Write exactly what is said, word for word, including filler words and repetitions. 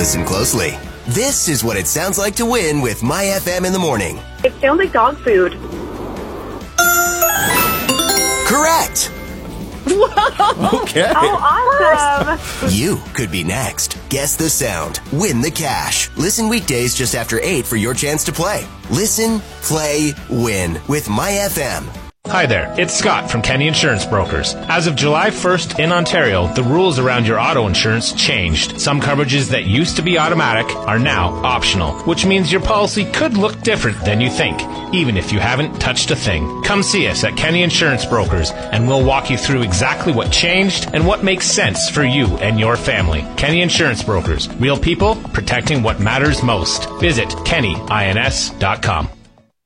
Listen closely. This is what it sounds like to win with My F M in the morning. It sounds like dog food. Correct. Whoa. Okay. Oh, awesome. You could be next. Guess the sound. Win the cash. Listen weekdays just after eight for your chance to play. Listen, play, win with My F M. Hi there, it's Scott from Kenny Insurance Brokers. As of July first in Ontario, the rules around your auto insurance changed. Some coverages that used to be automatic are now optional, which means your policy could look different than you think, even if you haven't touched a thing. Come see us at Kenny Insurance Brokers, and we'll walk you through exactly what changed and what makes sense for you and your family. Kenny Insurance Brokers. Real people protecting what matters most. Visit kenny ins dot com.